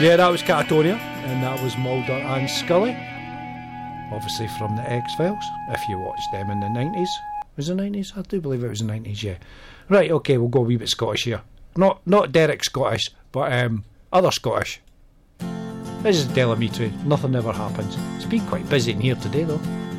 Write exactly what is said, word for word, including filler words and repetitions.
Yeah, that was Catatonia, and that was Mulder and Scully. Obviously from the X-Files, if you watched them in the nineties. Was it the nineties? I do believe it was the nineties, yeah. Right, okay, we'll go a wee bit Scottish here. Not not Derek Scottish, but um, other Scottish. This is Del Amitri. Nothing ever happens. It's been quite busy in here today, though.